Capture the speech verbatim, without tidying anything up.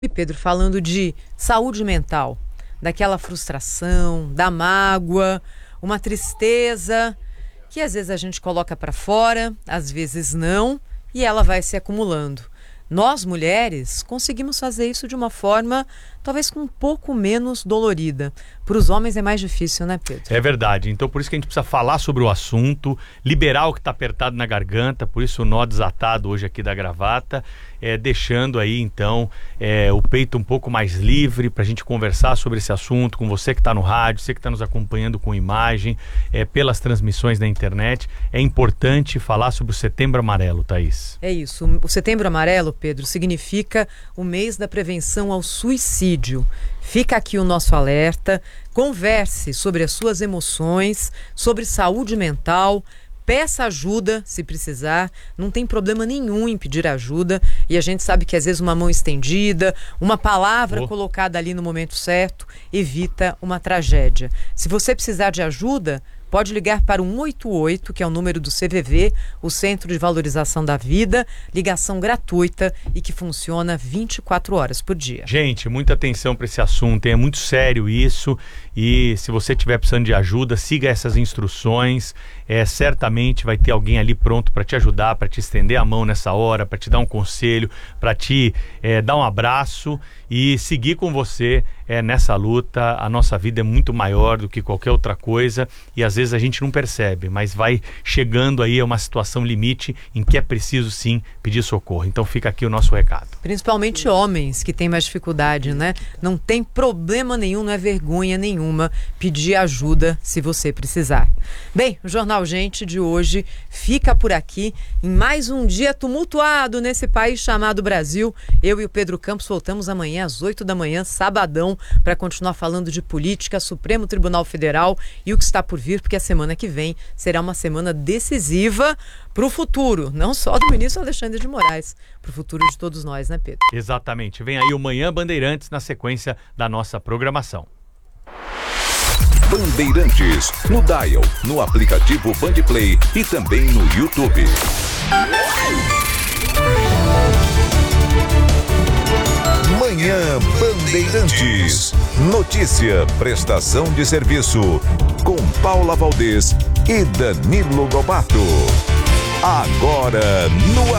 E Pedro, falando de saúde mental, daquela frustração, da mágoa, uma tristeza que às vezes a gente coloca para fora, às vezes não, e ela vai se acumulando. Nós, mulheres, conseguimos fazer isso de uma forma talvez um pouco menos dolorida. Para os homens é mais difícil, né, Pedro? É verdade. Então, por isso que a gente precisa falar sobre o assunto, liberar o que está apertado na garganta, por isso o nó desatado hoje aqui da gravata, é, deixando aí, então, é, o peito um pouco mais livre para a gente conversar sobre esse assunto com você que está no rádio, você que está nos acompanhando com imagem, é, pelas transmissões na internet. É importante falar sobre o Setembro Amarelo, Thaís. É isso. O Setembro Amarelo, Pedro, significa o mês da prevenção ao suicídio. Fica aqui o nosso alerta, converse sobre as suas emoções, sobre saúde mental, peça ajuda se precisar, não tem problema nenhum em pedir ajuda, e a gente sabe que às vezes uma mão estendida, uma palavra oh. colocada ali no momento certo, evita uma tragédia. Se você precisar de ajuda, pode ligar para o um oito oito, que é o número do C V V, o Centro de Valorização da Vida, ligação gratuita e que funciona vinte e quatro horas por dia. Gente, muita atenção para esse assunto, é muito sério isso, e se você estiver precisando de ajuda, siga essas instruções, é, certamente vai ter alguém ali pronto para te ajudar, para te estender a mão nessa hora, para te dar um conselho, para te é, dar um abraço e seguir com você é, nessa luta. A nossa vida é muito maior do que qualquer outra coisa e às vezes a gente não percebe, mas vai chegando aí a uma situação limite em que é preciso sim pedir socorro. Então fica aqui o nosso recado. Principalmente homens que têm mais dificuldade, né? Não tem problema nenhum, não é vergonha nenhuma pedir ajuda se você precisar. Bem, o Jornal Gente de hoje fica por aqui em mais um dia tumultuado nesse país chamado Brasil. Eu e o Pedro Campos voltamos amanhã às oito da manhã, sabadão, para continuar falando de política, Supremo Tribunal Federal e o que está por vir, porque a semana que vem será uma semana decisiva para o futuro, não só do ministro Alexandre de Moraes, para o futuro de todos nós, né, Pedro? Exatamente. Vem aí o Manhã Bandeirantes na sequência da nossa programação. Bandeirantes, no Dial, no aplicativo Bandplay e também no YouTube. Manhã Bandeirantes. Notícia, prestação de serviço, com Paula Valdez e Danilo Lobato. Agora no ar.